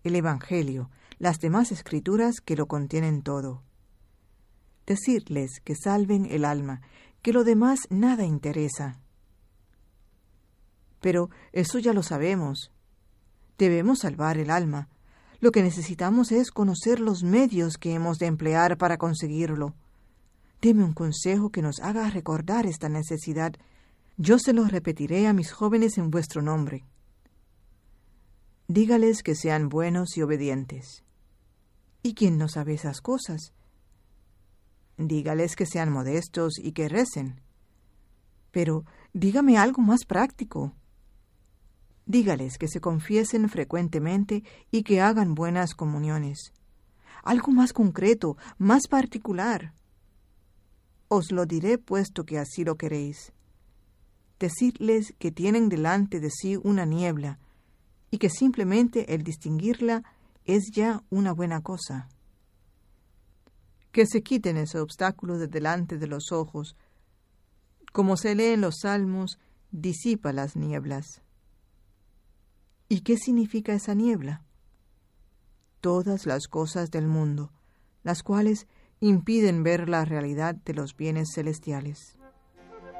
el Evangelio, las demás escrituras que lo contienen todo. Decirles que salven el alma, que lo demás nada interesa. Pero eso ya lo sabemos. Debemos salvar el alma. Lo que necesitamos es conocer los medios que hemos de emplear para conseguirlo. Deme un consejo que nos haga recordar esta necesidad. Yo se lo repetiré a mis jóvenes en vuestro nombre. Dígales que sean buenos y obedientes. ¿Y quién no sabe esas cosas? Dígales que sean modestos y que recen. Pero dígame algo más práctico. Dígales que se confiesen frecuentemente y que hagan buenas comuniones. Algo más concreto, más particular. Os lo diré puesto que así lo queréis. Decidles que tienen delante de sí una niebla y que simplemente el distinguirla es ya una buena cosa. Que se quiten ese obstáculo de delante de los ojos. Como se lee en los Salmos, disipa las nieblas. ¿Y qué significa esa niebla? Todas las cosas del mundo, las cuales impiden ver la realidad de los bienes celestiales.